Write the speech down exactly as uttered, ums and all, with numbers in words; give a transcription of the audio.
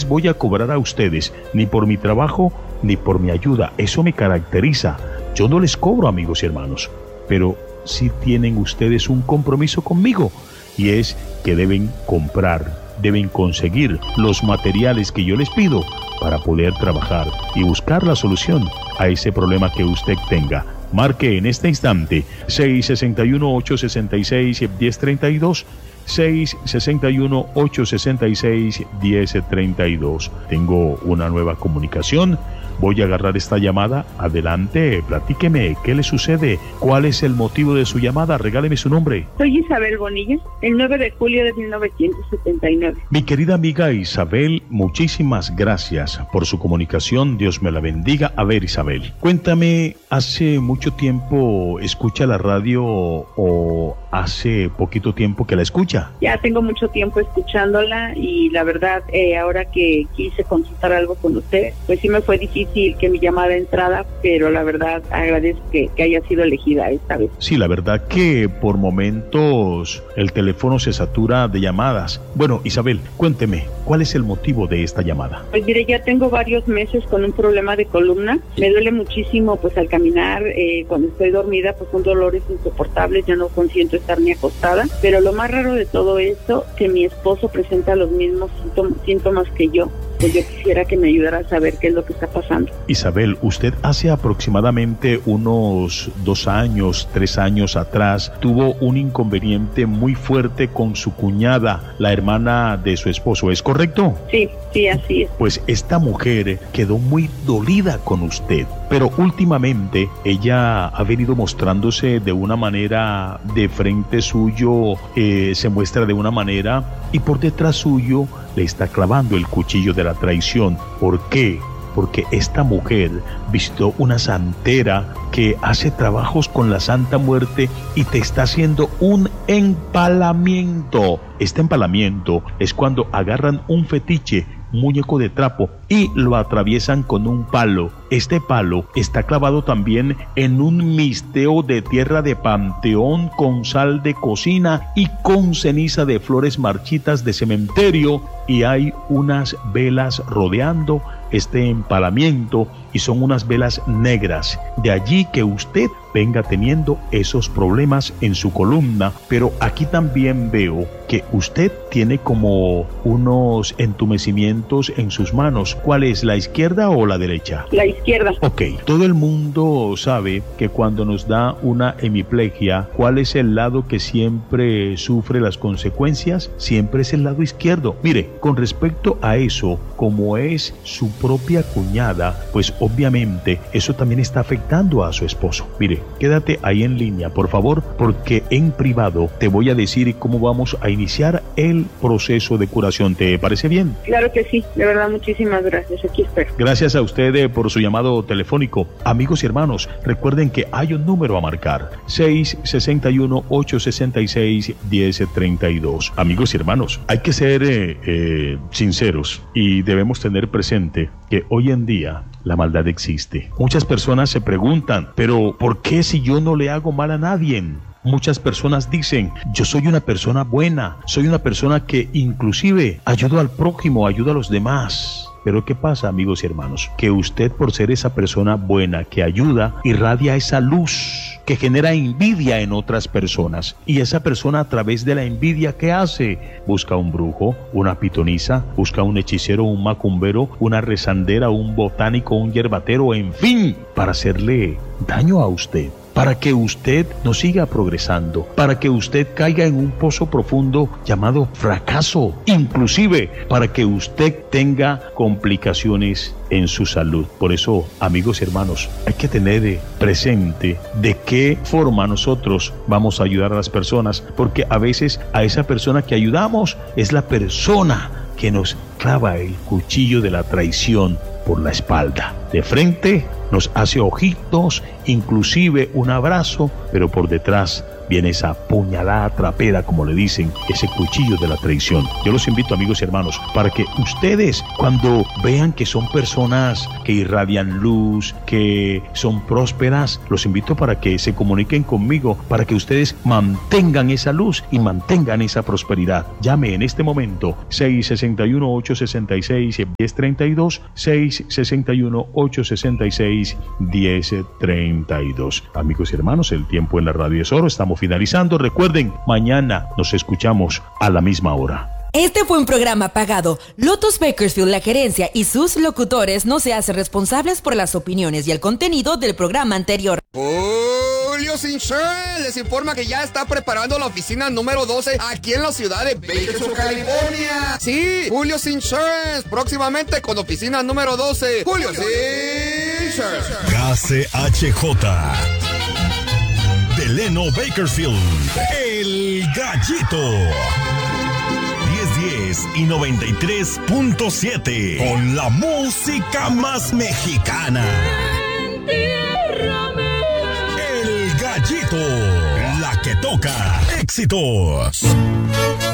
les voy a cobrar a ustedes, ni por mi trabajo, ni por mi ayuda. Eso me caracteriza. Yo no les cobro, amigos y hermanos, pero sí tienen ustedes un compromiso conmigo, y es que deben comprar, deben conseguir los materiales que yo les pido para poder trabajar y buscar la solución a ese problema que usted tenga. Marque en este instante seis seis uno, ocho seis seis, uno cero tres dos, seis seis uno, ocho seis seis, uno cero tres dos. Tengo una nueva comunicación. Voy a agarrar esta llamada. Adelante, platíqueme, ¿qué le sucede? ¿Cuál es el motivo de su llamada? Regáleme su nombre. Soy Isabel Bonilla, el nueve de julio de mil novecientos setenta y nueve. Mi querida amiga Isabel, muchísimas gracias por su comunicación. Dios me la bendiga. A ver, Isabel, cuéntame, ¿hace mucho tiempo escucha la radio o hace poquito tiempo que la escucha? Ya tengo mucho tiempo escuchándola y la verdad, eh, ahora que quise consultar algo con usted, pues sí me fue difícil que mi llamada entrara, pero la verdad agradezco que, que haya sido elegida esta vez. Sí, la verdad que por momentos el teléfono se satura de llamadas. Bueno, Isabel, cuénteme, ¿cuál es el motivo de esta llamada? Pues mire, ya tengo varios meses con un problema de columna. Me duele muchísimo pues al caminar, eh, cuando estoy dormida, pues son dolores insoportables, ya no consiento estar ni acostada. Pero lo más raro de todo esto, que mi esposo presenta los mismos síntomas, síntomas que yo. Pues yo quisiera que me ayudara a saber qué es lo que está pasando. Isabel, usted hace aproximadamente unos dos años, tres años atrás, tuvo un inconveniente muy fuerte con su cuñada, la hermana de su esposo, ¿es correcto? Sí, sí, así es. Pues esta mujer quedó muy dolida con usted, pero últimamente ella ha venido mostrándose de una manera, de frente suyo eh, se muestra de una manera y por detrás suyo le está clavando el cuchillo de la traición. ¿Por qué? Porque esta mujer visitó una santera que hace trabajos con la Santa Muerte y te está haciendo un empalamiento. Este empalamiento es cuando agarran un fetiche, un muñeco de trapo, y lo atraviesan con un palo. Este palo está clavado también en un misteo de tierra de panteón con sal de cocina y con ceniza de flores marchitas de cementerio, y hay unas velas rodeando este empalamiento y son unas velas negras. De allí que usted venga teniendo esos problemas en su columna. Pero aquí también veo que usted tiene como unos entumecimientos en sus manos. ¿Cuál es, la izquierda o la derecha? La izquierda. Ok, todo el mundo sabe que cuando nos da una hemiplegia, ¿cuál es el lado que siempre sufre las consecuencias? Siempre es el lado izquierdo. Mire, con respecto a eso, como es su propia cuñada, pues obviamente eso también está afectando a su esposo. Mire, quédate ahí en línea, por favor, porque en privado te voy a decir cómo vamos a iniciar el proceso de curación. ¿Te parece bien? Claro que sí, de verdad, muchísimas gracias. Aquí espero. Gracias a usted eh, por su llamado telefónico. Amigos y hermanos, recuerden que hay un número a marcar: seis seis uno, ocho seis seis, uno cero tres dos. Amigos y hermanos, hay que ser eh, eh, sinceros y debemos tener presente que hoy en día la maldad existe. Muchas personas se preguntan, pero ¿por qué si yo no le hago mal a nadie? Muchas personas dicen, yo soy una persona buena, soy una persona que inclusive ayudo al prójimo, ayudo a los demás. Pero ¿qué pasa, amigos y hermanos? Que usted, por ser esa persona buena que ayuda, irradia esa luz que genera envidia en otras personas. Y esa persona, a través de la envidia, ¿qué hace? Busca un brujo, una pitonisa, busca un hechicero, un macumbero, una rezandera, un botánico, un hierbatero, en fin, para hacerle daño a usted, para que usted no siga progresando, para que usted caiga en un pozo profundo llamado fracaso, inclusive para que usted tenga complicaciones en su salud. Por eso, amigos y hermanos, hay que tener presente de qué forma nosotros vamos a ayudar a las personas, porque a veces a esa persona que ayudamos es la persona que nos clava el cuchillo de la traición por la espalda. De frente nos hace ojitos, inclusive un abrazo, pero por detrás viene esa puñalada trapera, como le dicen, ese cuchillo de la traición. Yo los invito, amigos y hermanos, para que ustedes, cuando vean que son personas que irradian luz, que son prósperas, los invito para que se comuniquen conmigo, para que ustedes mantengan esa luz y mantengan esa prosperidad. Llame en este momento seis seis uno, ocho seis seis, uno cero tres dos, seis seis uno, ocho seis seis, uno cero tres dos. Amigos y hermanos, el tiempo en la radio es oro, estamos finalizando. Recuerden, mañana nos escuchamos a la misma hora. Este fue un programa pagado. Lotus Bakersfield, la gerencia y sus locutores no se hacen responsables por las opiniones y el contenido del programa anterior. Julio Insurance les informa que ya está preparando la oficina número doce aquí en la ciudad de Bakersfield, California. Sí, Julio Insurance, próximamente con oficina número doce. Julio Insurance. K C H J Delano Bakersfield, El Gallito. diez diez y noventa y tres punto siete con la música más mexicana. El Gallito, la que toca éxitos.